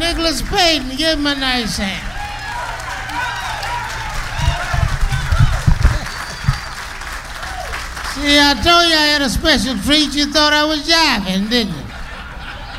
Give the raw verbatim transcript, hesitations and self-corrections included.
Nicholas Payton, give him a nice hand. See, I told you I had a special treat. You thought I was jiving, didn't you?